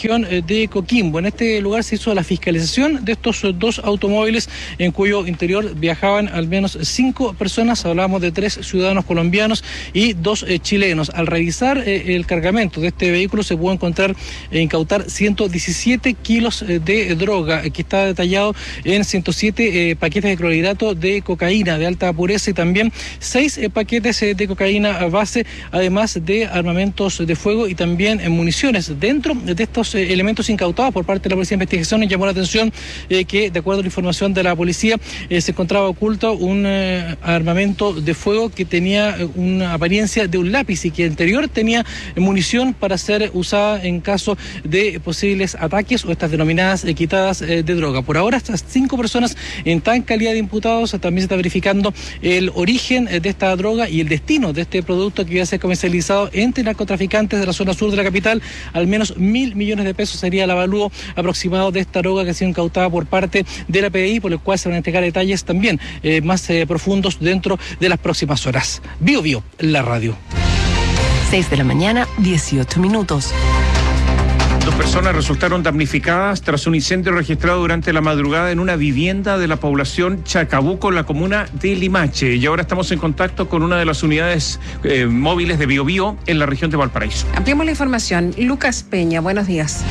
región de Coquimbo. En este lugar se hizo la fiscalización de estos dos automóviles en cuyo interior viajaban al menos 5 personas. Hablamos de 3 ciudadanos colombianos y 2 chilenos. Al revisar el cargamento de este vehículo se pudo encontrar incautar 117 kilos de droga, que está detallado en 107 paquetes de clorhidrato de cocaína de alta pureza y también 6 paquetes de cocaína base, además de armamentos de fuego y también municiones. Dentro de estos elementos incautados por parte de la Policía de Investigación, llamó la atención que, de acuerdo a la información de la policía, se encontraba oculto un armamento de fuego que tenía una apariencia de un lápiz y que interior tenía munición para ser usada en caso de posibles ataques o estas denominadas quitadas de droga. Por ahora, estas 5 personas están en calidad de imputados. También se está verificando el origen de esta droga y el destino de este producto que iba a ser comercializado entre narcotraficantes de la zona sur de la capital. Al menos 1.000 millones de pesos sería el avalúo aproximado de esta droga que ha sido incautada por parte de la PDI, por el cual se van a entregar detalles también más profundos dentro de las próximas horas. Bio Bio, la radio. 6 de la mañana, 18 minutos. 2 personas resultaron damnificadas tras un incendio registrado durante la madrugada en una vivienda de la población Chacabuco, en la comuna de Limache. Y ahora estamos en contacto con una de las unidades móviles de Bio Bio en la región de Valparaíso. Ampliamos la información. Lucas Peña, buenos días.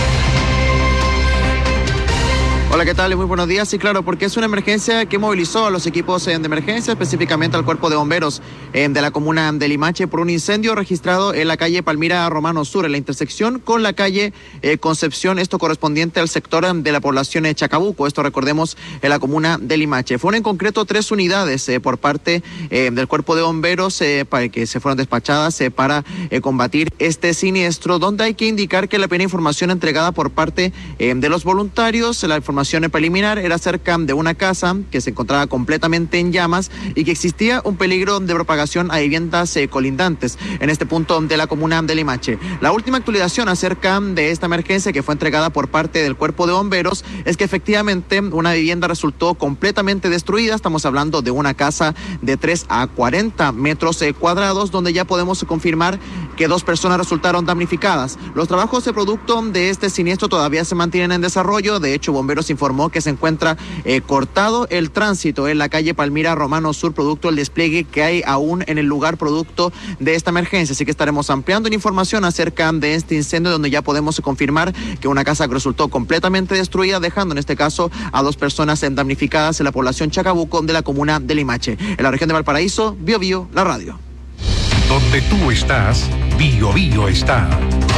Hola, ¿qué tal? Muy buenos días. Sí, claro, porque es una emergencia que movilizó a los equipos de emergencia, específicamente al cuerpo de bomberos de la comuna de Limache por un incendio registrado en la calle Palmira Romano Sur, en la intersección con la calle Concepción, esto correspondiente al sector de la población de Chacabuco, esto recordemos en la comuna de Limache. Fueron en concreto 3 unidades por parte del cuerpo de bomberos que se fueron despachadas para combatir este siniestro, donde hay que indicar que la primera información entregada por parte de los voluntarios, la información preliminar era cerca de una casa que se encontraba completamente en llamas y que existía un peligro de propagación a viviendas colindantes en este punto de la comuna de Limache. La última actualización acerca de esta emergencia que fue entregada por parte del cuerpo de bomberos es que efectivamente una vivienda resultó completamente destruida. Estamos hablando de una casa de 3 a 40 metros cuadrados, donde ya podemos confirmar que 2 personas resultaron damnificadas. Los trabajos de producto de este siniestro todavía se mantienen en desarrollo. De hecho, bomberos informó que se encuentra cortado el tránsito en la calle Palmira Romano Sur, producto del despliegue que hay aún en el lugar producto de esta emergencia. Así que estaremos ampliando información acerca de este incendio, donde ya podemos confirmar que una casa resultó completamente destruida, dejando en este caso a 2 personas damnificadas en la población Chacabuco de la comuna de Limache. En la región de Valparaíso, Bio Bio, la radio. Donde tú estás, Bio Bio está.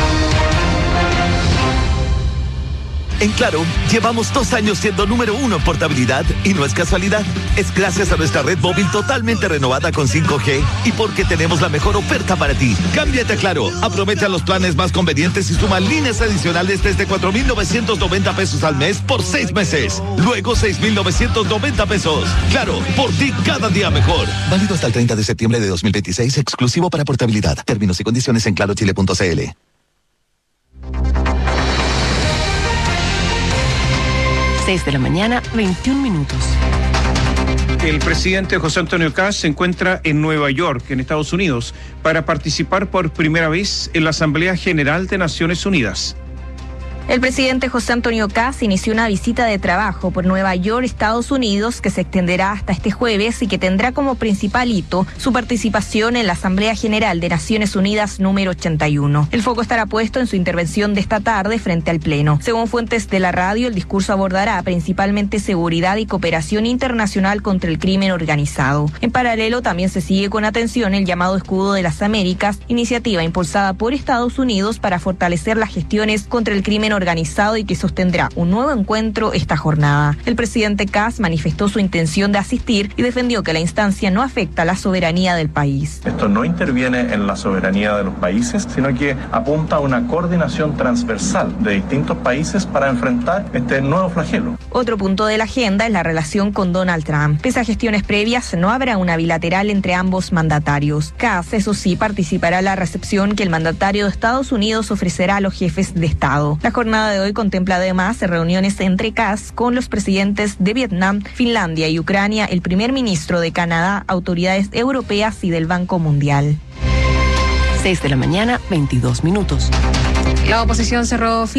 En Claro, llevamos 2 años siendo número 1 en portabilidad y no es casualidad. Es gracias a nuestra red móvil totalmente renovada con 5G y porque tenemos la mejor oferta para ti. Cámbiate a Claro, aprovecha los planes más convenientes y suma líneas adicionales desde 4,990 pesos al mes por 6 meses. Luego 6,990 pesos. Claro, por ti cada día mejor. Válido hasta el 30 de septiembre de 2026, exclusivo para portabilidad. Términos y condiciones en clarochile.cl. 6 de la mañana, 21 minutos. El presidente José Antonio Kast se encuentra en Nueva York, en Estados Unidos, para participar por primera vez en la Asamblea General de Naciones Unidas. El presidente José Antonio Kast inició una visita de trabajo por Nueva York, Estados Unidos, que se extenderá hasta este jueves y que tendrá como principal hito su participación en la Asamblea General de Naciones Unidas número 81. El foco estará puesto en su intervención de esta tarde frente al Pleno. Según fuentes de la radio, el discurso abordará principalmente seguridad y cooperación internacional contra el crimen organizado. En paralelo, también se sigue con atención el llamado Escudo de las Américas, iniciativa impulsada por Estados Unidos para fortalecer las gestiones contra el crimen organizado y que sostendrá un nuevo encuentro esta jornada. El presidente Kast manifestó su intención de asistir y defendió que la instancia no afecta a la soberanía del país. Esto no interviene en la soberanía de los países, sino que apunta a una coordinación transversal de distintos países para enfrentar este nuevo flagelo. Otro punto de la agenda es la relación con Donald Trump. Pese a gestiones previas, no habrá una bilateral entre ambos mandatarios. Kast, eso sí, participará en la recepción que el mandatario de Estados Unidos ofrecerá a los jefes de Estado. La jornada de hoy contempla además reuniones entre Kast con los presidentes de Vietnam, Finlandia y Ucrania, el primer ministro de Canadá, autoridades europeas y del Banco Mundial. 6 de la mañana, 22 minutos. La oposición cerró